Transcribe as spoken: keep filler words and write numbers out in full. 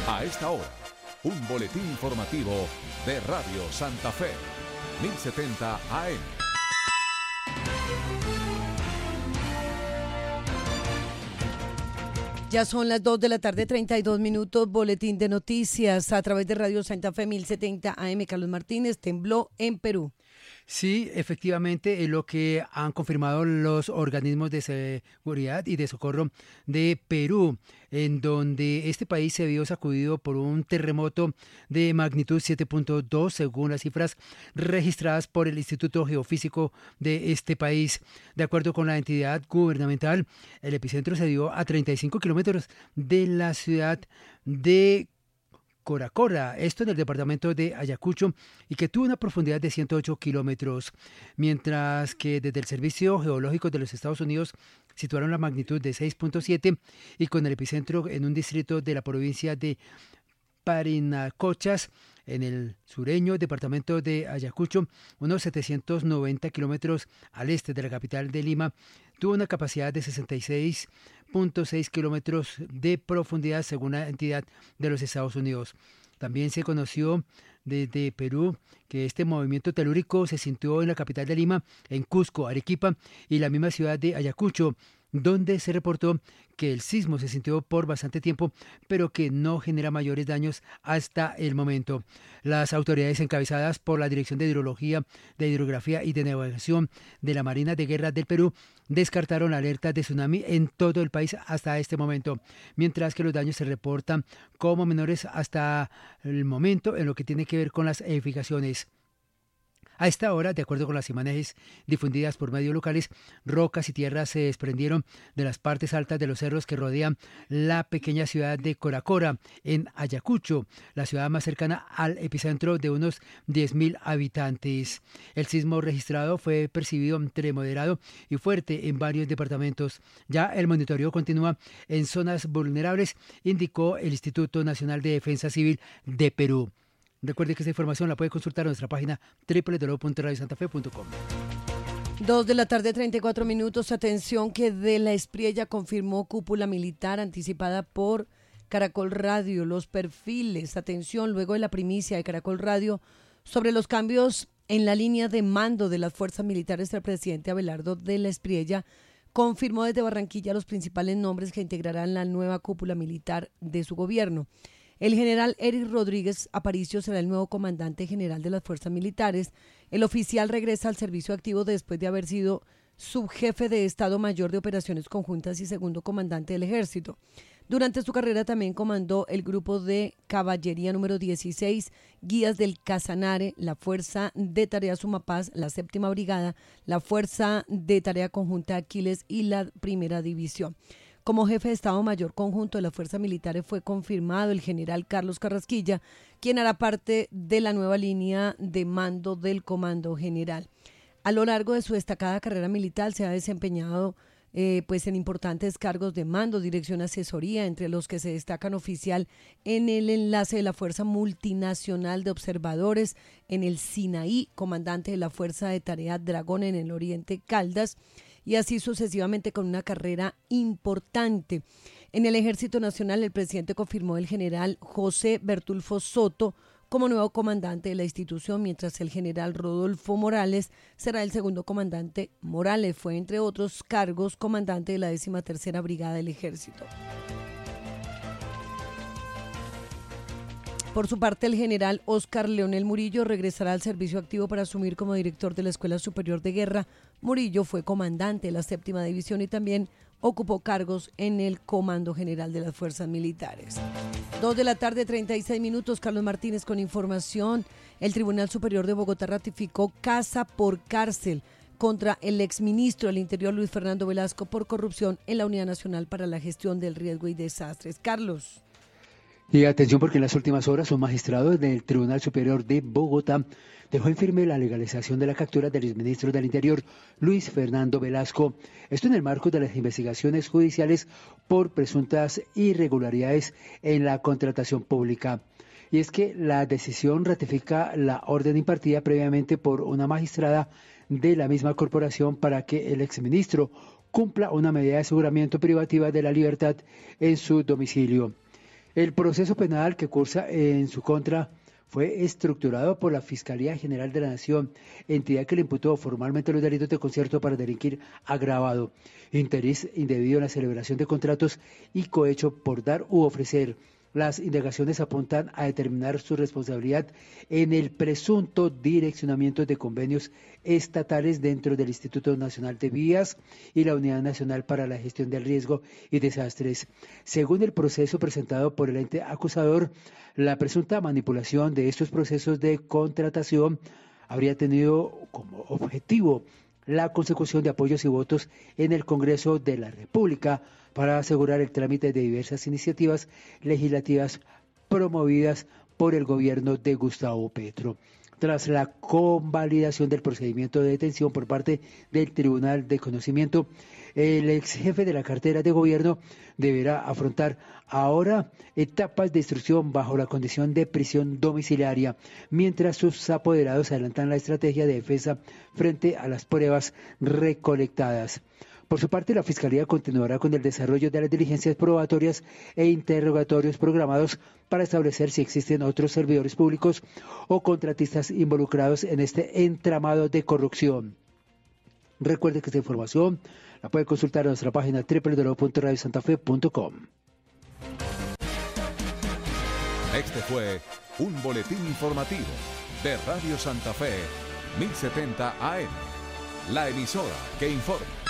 A esta hora, un boletín informativo de Radio Santa Fe, mil setenta A M. Ya son las dos de la tarde, treinta y dos minutos, boletín de noticias a través de Radio Santa Fe mil setenta A M. Carlos Martínez, tembló en Perú. Sí, efectivamente, es lo que han confirmado los organismos de seguridad y de socorro de Perú, en donde este país se vio sacudido por un terremoto de magnitud siete punto dos, según las cifras registradas por el Instituto Geofísico de este país. De acuerdo con la entidad gubernamental, el epicentro se dio a treinta y cinco kilómetros de la ciudad de Coracora, esto en el departamento de Ayacucho, y que tuvo una profundidad de ciento ocho kilómetros, mientras que desde el Servicio Geológico de los Estados Unidos situaron la magnitud de seis punto siete y con el epicentro en un distrito de la provincia de Parinacochas, en el sureño departamento de Ayacucho, unos setecientos noventa kilómetros al este de la capital de Lima. Tuvo una capacidad de sesenta y seis punto seis kilómetros de profundidad, según la entidad de los Estados Unidos. También se conoció desde Perú que este movimiento telúrico se sintió en la capital de Lima, en Cusco, Arequipa y la misma ciudad de Ayacucho, donde se reportó que el sismo se sintió por bastante tiempo, pero que no genera mayores daños hasta el momento. Las autoridades encabezadas por la Dirección de Hidrología, de Hidrografía y de Navegación de la Marina de Guerra del Perú descartaron la alerta de tsunami en todo el país hasta este momento, mientras que los daños se reportan como menores hasta el momento en lo que tiene que ver con las edificaciones. A esta hora, de acuerdo con las imágenes difundidas por medios locales, rocas y tierras se desprendieron de las partes altas de los cerros que rodean la pequeña ciudad de Coracora, en Ayacucho, la ciudad más cercana al epicentro de unos diez mil habitantes. El sismo registrado fue percibido entre moderado y fuerte en varios departamentos. Ya el monitoreo continúa en zonas vulnerables, indicó el Instituto Nacional de Defensa Civil de Perú. Recuerde que esta información la puede consultar en nuestra página doble u doble u doble u punto radio santa fe punto com. Dos de la tarde, treinta y cuatro minutos. Atención que de la Espriella confirmó cúpula militar anticipada por Caracol Radio. Los perfiles, atención, luego de la primicia de Caracol Radio sobre los cambios en la línea de mando de las fuerzas militares del presidente Abelardo de la Espriella, confirmó desde Barranquilla los principales nombres que integrarán la nueva cúpula militar de su gobierno. El general Eric Rodríguez Aparicio será el nuevo comandante general de las fuerzas militares. El oficial regresa al servicio activo después de haber sido subjefe de Estado Mayor de Operaciones Conjuntas y segundo comandante del Ejército. Durante su carrera también comandó el grupo de caballería número dieciséis, guías del Casanare, la Fuerza de Tarea Sumapaz, la Séptima Brigada, la Fuerza de Tarea Conjunta Aquiles y la Primera División. Como jefe de Estado Mayor Conjunto de las Fuerzas Militares fue confirmado el general Carlos Carrasquilla, quien hará parte de la nueva línea de mando del Comando General. A lo largo de su destacada carrera militar se ha desempeñado eh, pues en importantes cargos de mando, dirección, asesoría, entre los que se destacan oficial en el enlace de la Fuerza Multinacional de Observadores en el Sinaí, comandante de la Fuerza de Tarea Dragón en el Oriente Caldas, y así sucesivamente con una carrera importante. En el Ejército Nacional, el presidente confirmó el general José Bertulfo Soto como nuevo comandante de la institución, mientras el general Rodolfo Morales será el segundo comandante. Morales fue, entre otros cargos, comandante de la décima tercera Brigada del Ejército. Por su parte, el general Óscar Leonel Murillo regresará al servicio activo para asumir como director de la Escuela Superior de Guerra. Murillo fue comandante de la séptima división y también ocupó cargos en el Comando General de las Fuerzas Militares. Dos de la tarde, treinta y seis minutos. Carlos Martínez con información. El Tribunal Superior de Bogotá ratificó casa por cárcel contra el exministro del Interior Luis Fernando Velasco por corrupción en la Unidad Nacional para la Gestión del Riesgo y Desastres. Carlos. Y atención, porque en las últimas horas un magistrado del Tribunal Superior de Bogotá dejó en firme la legalización de la captura del exministro del Interior, Luis Fernando Velasco. Esto en el marco de las investigaciones judiciales por presuntas irregularidades en la contratación pública. Y es que la decisión ratifica la orden impartida previamente por una magistrada de la misma corporación para que el exministro cumpla una medida de aseguramiento privativa de la libertad en su domicilio. El proceso penal que cursa en su contra fue estructurado por la Fiscalía General de la Nación, entidad que le imputó formalmente los delitos de concierto para delinquir agravado, interés indebido en la celebración de contratos y cohecho por dar u ofrecer. Las indagaciones apuntan a determinar su responsabilidad en el presunto direccionamiento de convenios estatales dentro del Instituto Nacional de Vías y la Unidad Nacional para la Gestión del Riesgo y Desastres. Según el proceso presentado por el ente acusador, la presunta manipulación de estos procesos de contratación habría tenido como objetivo la consecución de apoyos y votos en el Congreso de la República para asegurar el trámite de diversas iniciativas legislativas promovidas por el gobierno de Gustavo Petro. Tras la convalidación del procedimiento de detención por parte del Tribunal de Conocimiento, el ex jefe de la cartera de gobierno deberá afrontar ahora etapas de instrucción bajo la condición de prisión domiciliaria, mientras sus apoderados adelantan la estrategia de defensa frente a las pruebas recolectadas. Por su parte, la Fiscalía continuará con el desarrollo de las diligencias probatorias e interrogatorios programados para establecer si existen otros servidores públicos o contratistas involucrados en este entramado de corrupción. Recuerde que esta información la puede consultar en nuestra página doble u doble u doble u punto radio santa fe punto com. Este fue un boletín informativo de Radio Santa Fe, mil setenta A M, la emisora que informa.